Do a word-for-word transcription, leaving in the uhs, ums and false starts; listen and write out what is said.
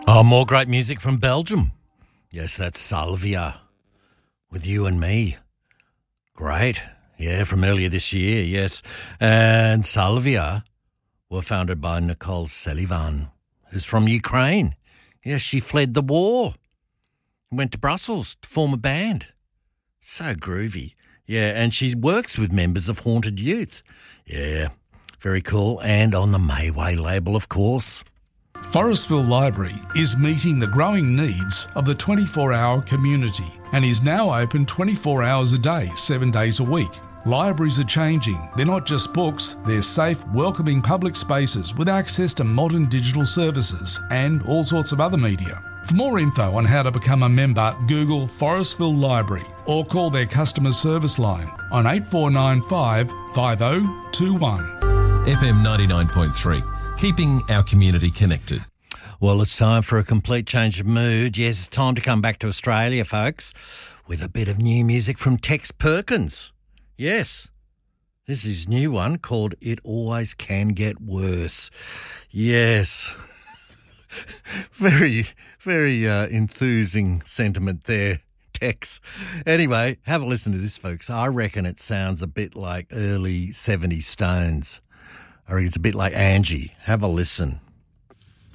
Oh, more great music from Belgium. Yes, that's Salvia with You and Me. Great. Yeah, from earlier this year, yes. And Salvia were founded by Nicole Sullivan, who's from Ukraine. Yes, she fled the war, went to Brussels to form a band. So groovy. Yeah, and she works with members of Haunted Youth. Yeah, very cool. And on the Mayway label, of course. Forestville Library is meeting the growing needs of the twenty-four hour community and is now open twenty-four hours a day, seven days a week. Libraries are changing. They're not just books, they're safe, welcoming public spaces with access to modern digital services and all sorts of other media. For more info on how to become a member, Google Forestville Library or call their customer service line on eight four nine five, five oh two one. F M ninety-nine point three. Keeping our community connected. Well, it's time for a complete change of mood. Yes, it's time to come back to Australia, folks, with a bit of new music from Tex Perkins. Yes, this is a new one called It Always Can Get Worse. Yes, very, very uh, enthusing sentiment there, Tex. Anyway, have a listen to this, folks. I reckon it sounds a bit like early seventies Stones. I reckon it's a bit like Angie. Have a listen.